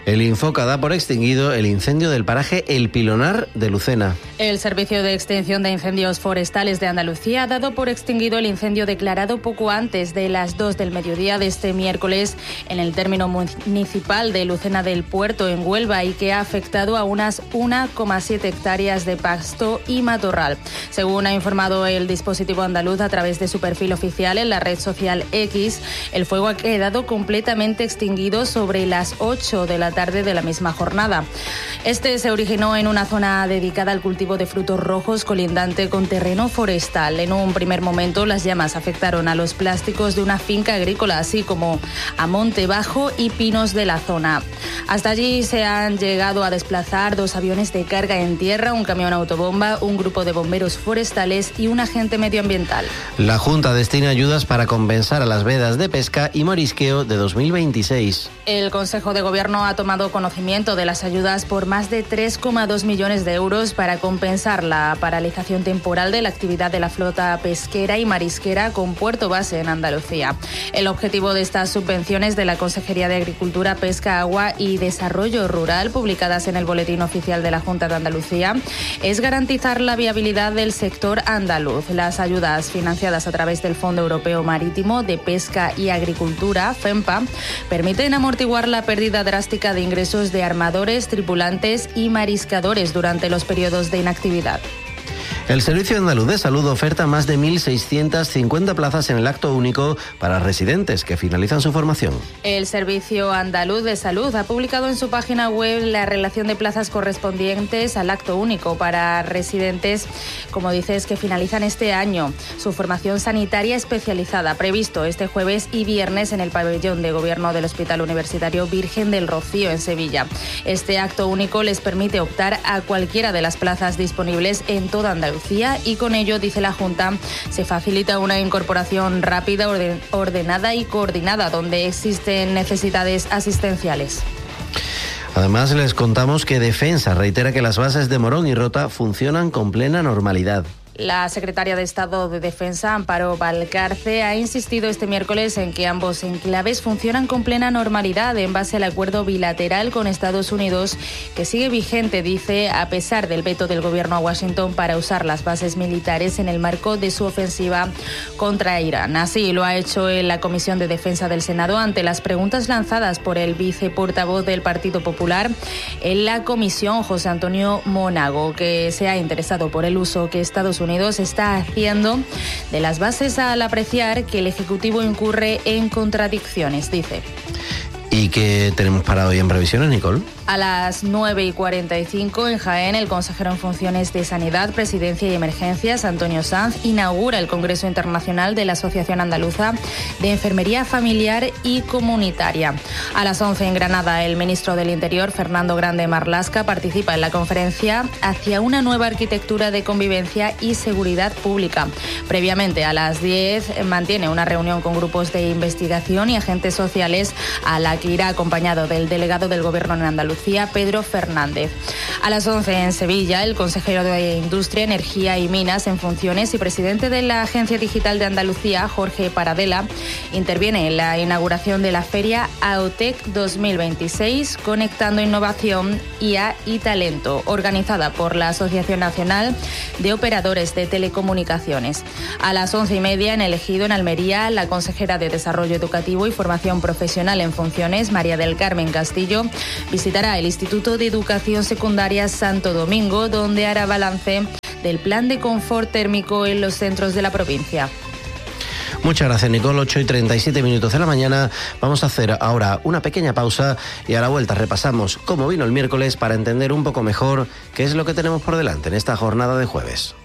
El Infoca da por extinguido el incendio del paraje El Pilonar de Lucena. El Servicio de Extinción de Incendios Forestales de Andalucía ha dado por extinguido el incendio declarado poco antes de las 2 del mediodía de este miércoles en el término municipal de Lucena del Puerto, en Huelva, y que ha afectado a unas 1,7 hectáreas de pasto y matorral. Según ha informado el dispositivo andaluz a través de su perfil oficial en la red social X, el fuego ha quedado completamente extinguido sobre las 8 de la tarde de la misma jornada. Este se originó en una zona dedicada al cultivo de frutos rojos colindante con terreno forestal. En un primer momento, las llamas afectaron a los plásticos de una finca agrícola, así como a monte bajo y pinos de la zona. Hasta allí se han llegado a desplazar 2 aviones de carga en tierra, un camión autobomba, un grupo de bomberos forestales y un agente medioambiental. La Junta destina ayudas para compensar a las vedas de pesca y marisqueo de 2026. El Consejo de Gobierno ha tomado conocimiento de las ayudas por más de 3,2 millones de euros para compensar la paralización temporal de la actividad de la flota pesquera y marisquera con puerto base en Andalucía. El objetivo de estas subvenciones de la Consejería de Agricultura, Pesca, Agua y Desarrollo Rural, publicadas en el Boletín Oficial de la Junta de Andalucía, es garantizar la viabilidad del sector andaluz. Las ayudas financiadas a través del Fondo Europeo Marítimo de Pesca y Agricultura, FEMPA, permiten amortiguar la pérdida drástica de ingresos de armadores, tripulantes y mariscadores durante los periodos de inactividad. El Servicio Andaluz de Salud oferta más de 1.650 plazas en el acto único para residentes que finalizan su formación. El Servicio Andaluz de Salud ha publicado en su página web la relación de plazas correspondientes al acto único para residentes, como dices, que finalizan este año su formación sanitaria especializada, previsto este jueves y viernes en el pabellón de gobierno del Hospital Universitario Virgen del Rocío en Sevilla. Este acto único les permite optar a cualquiera de las plazas disponibles en toda Andalucía y con ello, dice la Junta, se facilita una incorporación rápida, ordenada y coordinada donde existen necesidades asistenciales. Además, les contamos que Defensa reitera que las bases de Morón y Rota funcionan con plena normalidad. La secretaria de Estado de Defensa, Amparo Valcarce, ha insistido este miércoles en que ambos enclaves funcionan con plena normalidad en base al acuerdo bilateral con Estados Unidos, que sigue vigente, dice, a pesar del veto del gobierno a Washington para usar las bases militares en el marco de su ofensiva contra Irán. Así lo ha hecho en la Comisión de Defensa del Senado ante las preguntas lanzadas por el viceportavoz del Partido Popular en la comisión, José Antonio Monago, que se ha interesado por el uso que Estados Unidos está haciendo de las bases al apreciar que el Ejecutivo incurre en contradicciones, dice. ¿Y qué tenemos para hoy en previsiones, Nicole? A las 9:45 en Jaén, el consejero en funciones de Sanidad, Presidencia y Emergencias, Antonio Sanz, inaugura el Congreso Internacional de la Asociación Andaluza de Enfermería Familiar y Comunitaria. A las 11 en Granada, el ministro del Interior, Fernando Grande Marlaska, participa en la conferencia Hacia una nueva arquitectura de convivencia y seguridad pública. Previamente, a las 10, mantiene una reunión con grupos de investigación y agentes sociales, a la que irá acompañado del delegado del Gobierno en Andalucía, Pedro Fernández. A las 11 en Sevilla, el consejero de Industria, Energía y Minas en funciones y presidente de la Agencia Digital de Andalucía, Jorge Paradela, interviene en la inauguración de la feria AOTEC 2026, Conectando Innovación, IA y Talento, organizada por la Asociación Nacional de Operadores de Telecomunicaciones. A las 11:30 en el Ejido, en Almería, la consejera de Desarrollo Educativo y Formación Profesional en funciones, María del Carmen Castillo, visitará el Instituto de Educación Secundaria Santo Domingo, donde hará balance del plan de confort térmico en los centros de la provincia. Muchas gracias, Nicole. 8:37 de la mañana. Vamos a hacer ahora una pequeña pausa y a la vuelta repasamos cómo vino el miércoles para entender un poco mejor qué es lo que tenemos por delante en esta jornada de jueves.